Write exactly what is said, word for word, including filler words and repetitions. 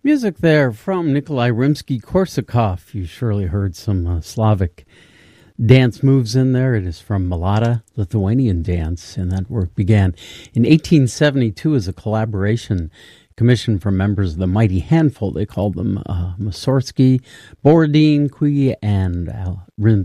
Music there from Nikolai Rimsky-Korsakov. You surely heard some uh, Slavic dance moves in there. It is from Malata, Lithuanian dance, and that work began in eighteen seventy-two as a collaboration commissioned from members of the Mighty Handful. They called them uh, Mussorgsky, Borodin, Kui, and uh,